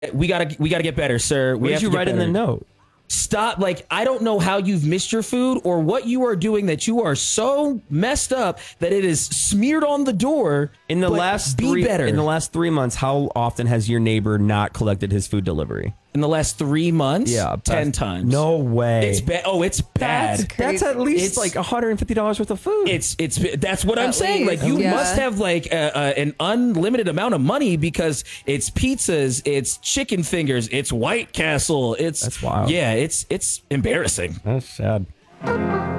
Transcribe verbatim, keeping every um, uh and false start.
We gotta we gotta get better, sir. What We did have you to get write in the better. note? Stop. Like, I don't know how you've missed your food or what you are doing that you are so messed up that it is smeared on the door. In the but last be three, better. in the last three months, how often has your neighbor not collected his food delivery? In the last three months, Yeah, ten that's- times. No way. It's bad. Oh, it's bad. That's, that's at least It's- like one hundred fifty dollars worth of food. It's it's that's what I'm At saying. least, Like, you yeah. must have like a, a, an unlimited amount of money because it's pizzas, it's chicken fingers, it's White Castle. It's That's wild. Yeah, it's it's embarrassing. That's sad.